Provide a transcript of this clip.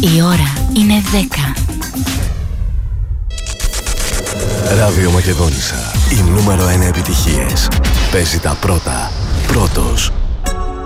Η ώρα είναι 10. Ράδιο Μακεδόνισσα. Οι νούμερο 1 επιτυχίες. Παίζει τα πρώτα. Πρώτος.